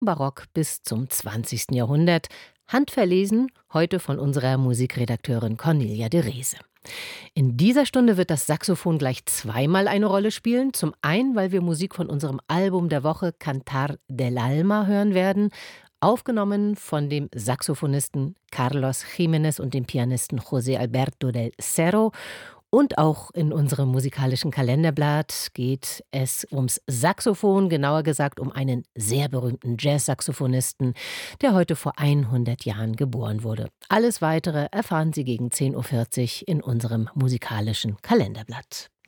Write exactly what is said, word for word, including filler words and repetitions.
Barock bis zum zwanzigsten Jahrhundert. Handverlesen, heute von unserer Musikredakteurin Cornelia de Rese. In dieser Stunde wird das Saxophon gleich zweimal eine Rolle spielen. Zum einen, weil wir Musik von unserem Album der Woche Cantar del Alma hören werden, aufgenommen von dem Saxophonisten Carlos Jiménez und dem Pianisten José Alberto del Cerro. Und auch in unserem musikalischen Kalenderblatt geht es ums Saxophon, genauer gesagt um einen sehr berühmten Jazz-Saxophonisten, der heute vor hundert Jahren geboren wurde. Alles Weitere erfahren Sie gegen zehn Uhr vierzig in unserem musikalischen Kalenderblatt.